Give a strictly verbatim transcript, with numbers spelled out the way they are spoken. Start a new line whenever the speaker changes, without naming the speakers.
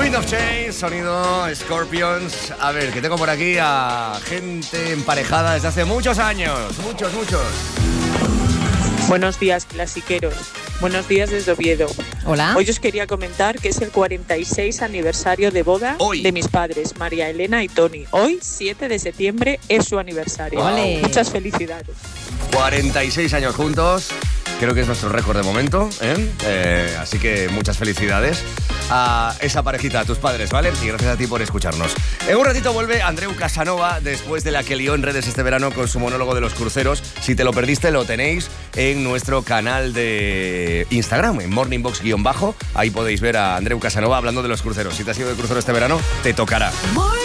Wind of Change, sonido Scorpions. A ver, que tengo por aquí a gente emparejada desde hace muchos años. Muchos, muchos.
Buenos días, clasiqueros. Buenos días desde Oviedo.
Hola.
Hoy os quería comentar que es el cuarenta y seis aniversario de boda
Hoy.
de mis padres, María Elena y Tony. Hoy, siete de septiembre, es su aniversario.
Ole.
Muchas felicidades.
cuarenta y seis años juntos. Creo que es nuestro récord de momento, ¿eh? Eh, así que muchas felicidades a esa parejita, a tus padres, ¿vale? Y gracias a ti por escucharnos. En un ratito vuelve Andreu Casanova después de la que lió en redes este verano con su monólogo de los cruceros. Si te lo perdiste, lo tenéis en nuestro canal de Instagram, en morningbox-bajo. Ahí podéis ver a Andreu Casanova hablando de los cruceros. Si te has ido de crucero este verano, te tocará.
Morning